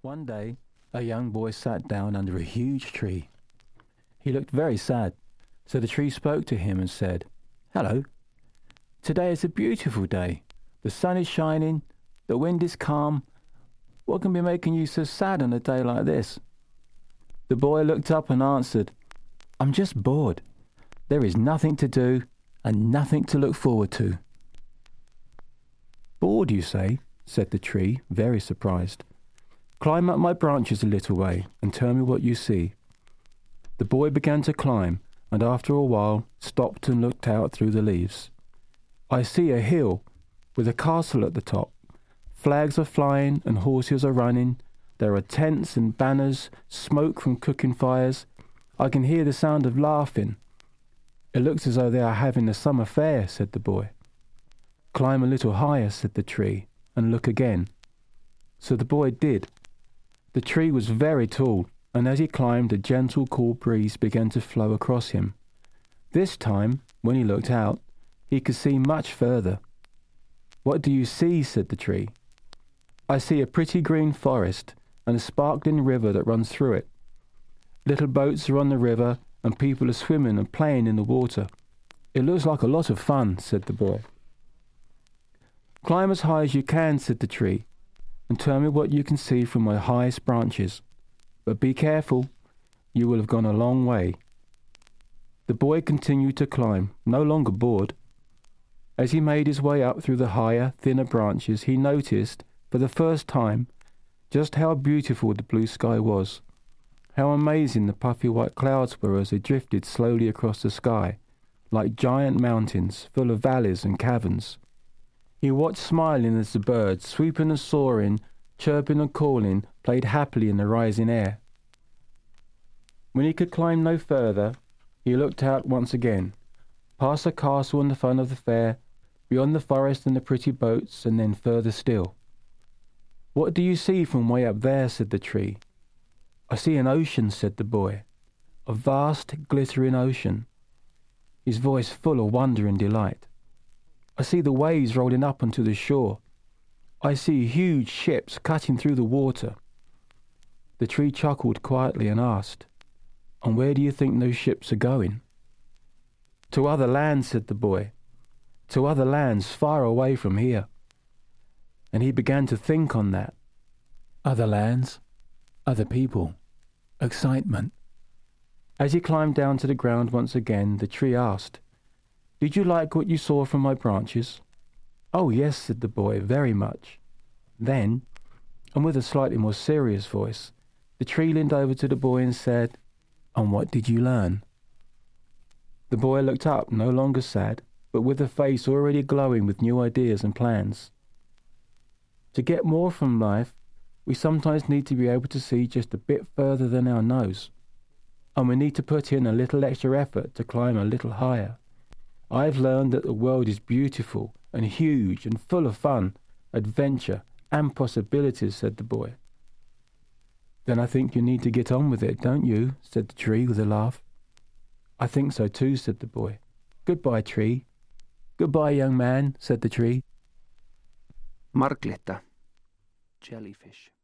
One day, a young boy sat down under a huge tree. He looked very sad, so the tree spoke to him and said, "Hello. Today is a beautiful day. The sun is shining, the wind is calm. What can be making you so sad on a day like this?" The boy looked up and answered, "I'm just bored. There is nothing to do and nothing to look forward to." "Bored, you say?" said the tree, very surprised. "Climb up my branches a little way and tell me what you see." The boy began to climb, and after a while stopped and looked out through the leaves. "I see a hill with a castle at the top. Flags are flying and horses are running. There are tents and banners, smoke from cooking fires. I can hear the sound of laughing. It looks as though they are having a summer fair," said the boy. "Climb a little higher," said the tree, "and look again." So the boy did. The tree was very tall, and as he climbed, a gentle, cool breeze began to flow across him. This time, when he looked out, he could see much further. "What do you see?" said the tree. "I see a pretty green forest and a sparkling river that runs through it. Little boats are on the river, and people are swimming and playing in the water. It looks like a lot of fun," said the boy. "Climb as high as you can," said the tree, "and tell me what you can see from my highest branches. But be careful, you will have gone a long way." The boy continued to climb, no longer bored. As he made his way up through the higher, thinner branches, he noticed, for the first time, just how beautiful the blue sky was, how amazing the puffy white clouds were as they drifted slowly across the sky, like giant mountains full of valleys and caverns. He watched smiling as the birds, swooping and soaring, chirping and calling, played happily in the rising air. When he could climb no further, he looked out once again, past the castle and the fun of the fair, beyond the forest and the pretty boats, and then further still. "What do you see from way up there?" said the tree. "I see an ocean," said the boy, "a vast, glittering ocean," his voice full of wonder and delight. "I see the waves rolling up onto the shore. I see huge ships cutting through the water." The tree chuckled quietly and asked, "And where do you think those ships are going?" "To other lands," said the boy. "To other lands far away from here." And he began to think on that. Other lands, other people, excitement. As he climbed down to the ground once again, the tree asked, "Did you like what you saw from my branches?" "Oh, yes," said the boy, "very much." Then, and with a slightly more serious voice, the tree leaned over to the boy and said, "And what did you learn?" The boy looked up, no longer sad, but with a face already glowing with new ideas and plans. To get more from life, we sometimes need to be able to see just a bit further than our nose. And we need to put in a little extra effort to climb a little higher. I've learned that the world is beautiful and huge and full of fun, adventure, and possibilities," said the boy. "Then I think you need to get on with it, don't you?" said the tree with a laugh. "I think so too," said the boy. "Goodbye, tree." "Goodbye, young man," said the tree. Marglytta, jellyfish.